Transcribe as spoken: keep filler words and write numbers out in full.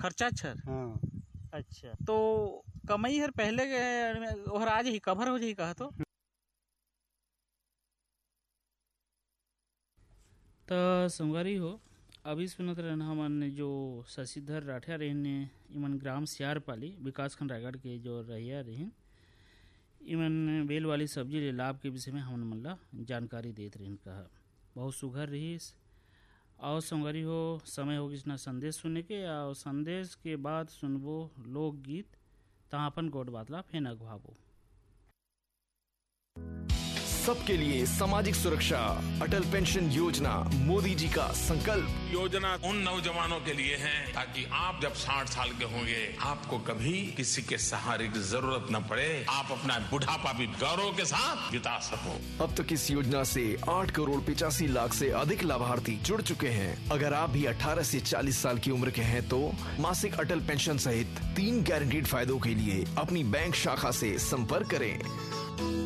खर्चा छर। हाँ। अच्छा, तो कमाई हर पहले के और आज ही कवर हो जाही कहा तो तो संगवारी हो अभी सुनत रहना हमन जो शशिधर राठिया रहने इमन ग्राम सियारपाली विकास खंड रायगढ़ के जो रहिया रहे इमन बेल वाली सब्जी ले लाभ के विषय में हमन मन ला जानकारी देत रहिन कहा बहुत सुघर रहीस। और संगवारी हो समय हो किसना संदेश सुने के और संदेश के बाद सुनबो लोकगीत तहाँ अपन गोट बातला फेन अगवाबो। सबके लिए सामाजिक सुरक्षा अटल पेंशन योजना मोदी जी का संकल्प। योजना उन नौजवानों के लिए है ताकि आप जब साठ साल के होंगे आपको कभी किसी के सहारे की जरूरत न पड़े, आप अपना बुढ़ापा भी गौरव के साथ बिता सको। अब तक इस योजना से आठ करोड़ पिचासी लाख से अधिक लाभार्थी जुड़ चुके हैं। अगर आप भी अठारह से चालीस साल की उम्र के हैं तो मासिक अटल पेंशन सहित तीन गारंटीड फायदों के लिए अपनी बैंक शाखा से संपर्क करें।